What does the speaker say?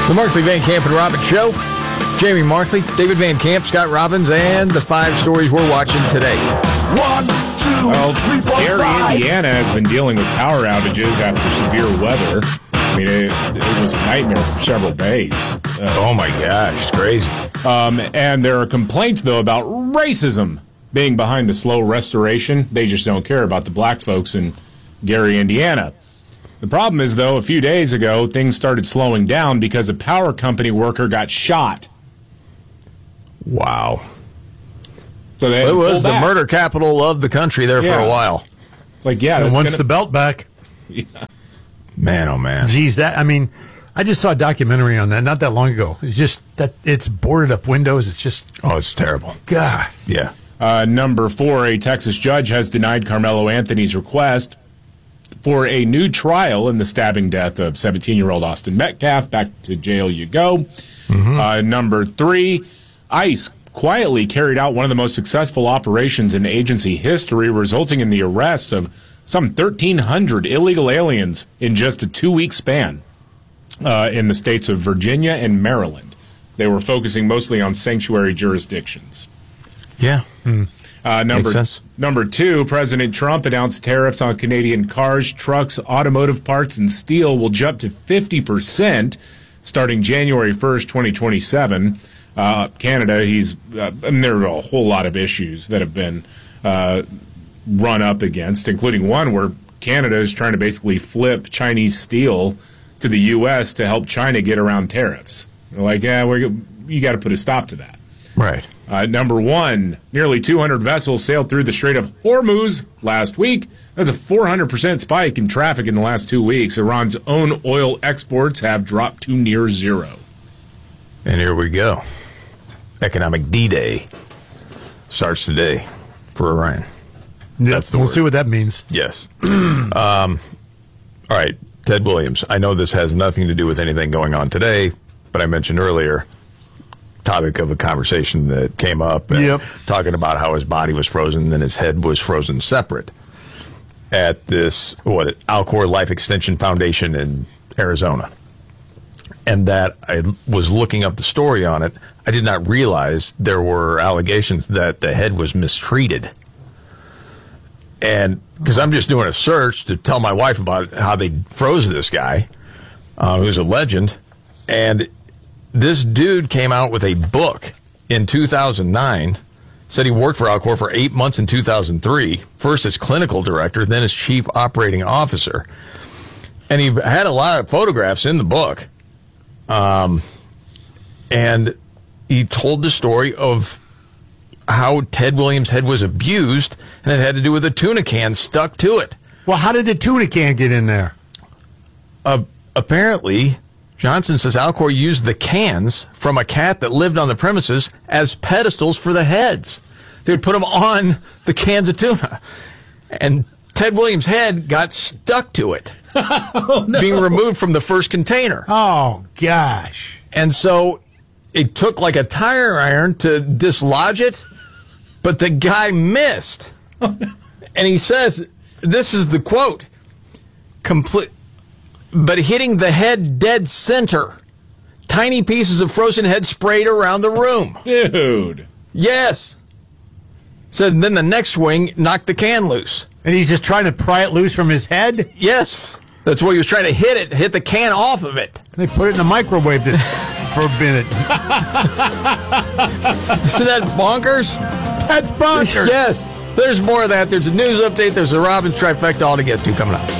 The Markley, Van Camp, and Robbins Show. Jamie Markley, David Van Camp, Scott Robbins, and the 5 stories we're watching today. 1, 2, 3, 4, Gary, 5. Indiana has been dealing with power outages after severe weather. I mean, it was a nightmare for several days. Oh, my gosh. It's crazy. And there are complaints, though, about racism being behind the slow restoration. They just don't care about the black folks in Gary, Indiana. The problem is, though, a few days ago, things started slowing down because a power company worker got shot. Wow. So they It was pulled the back. murder capital of the country there for Yeah. a while. It's like, yeah, And that's once gonna- the belt back, Man, oh, man. geez, I just saw a documentary on that not that long ago. It's just that it's boarded up windows. It's just, Oh, it's terrible. God. Yeah. Number 4, a Texas judge has denied Carmelo Anthony's request for a new trial in the stabbing death of 17-year-old Austin Metcalf. Back to jail you go. Number 3, ICE quietly carried out one of the most successful operations in agency history, resulting in the arrest of some 1,300 illegal aliens in just a 2-week span in the states of Virginia and Maryland. They were focusing mostly on sanctuary jurisdictions. Yeah. Number sense. number 2, President Trump announced tariffs on Canadian cars, trucks, automotive parts, and steel will jump to 50% starting January 1st, 2027. Canada, there are a whole lot of issues that have been run up against, including one where Canada is trying to basically flip Chinese steel to the U.S. to help China get around tariffs. They're like, yeah, you got to put a stop to that. Right. Number 1, nearly 200 vessels sailed through the Strait of Hormuz last week. That's a 400% spike in traffic in the last 2 weeks. Iran's own oil exports have dropped to near zero. And here we go. Economic D-Day starts today for Iran. That's the We'll word. see what that means. Yes. All right, Ted Williams. I know this has nothing to do with anything going on today, but I mentioned earlier, topic of a conversation that came up, and talking about how his body was frozen and his head was frozen separate at this, Alcor Life Extension Foundation in Arizona. And that I was looking up the story on it. I did not realize there were allegations that the head was mistreated. And because I'm just doing a search to tell my wife about how they froze this guy, who's a legend. And this dude came out with a book in 2009, said he worked for Alcor for 8 months in 2003, first as clinical director, then as chief operating officer. And he had a lot of photographs in the book. And he told the story of how Ted Williams' head was abused, and it had to do with a tuna can stuck to it. Well, how did the tuna can get in there? Apparently, Johnson says Alcor used the cans from a cat that lived on the premises as pedestals for the heads. They would put them on the cans of tuna. And Ted Williams' head got stuck to it, being removed from the first container. Oh, gosh. And so it took like a tire iron to dislodge it, but the guy missed. And he says, this is the quote, but hitting the head dead center. Tiny pieces of frozen head sprayed around the room. Dude. Yes. Said then the next swing knocked the can loose. And he's just trying to pry it loose from his head? Yes. That's where he was trying to hit the can off of it. They put it in the microwave for a minute. Isn't that bonkers? That's bonkers. Yes. There's more of that. There's a news update. There's a Robbins trifecta all to get to coming up.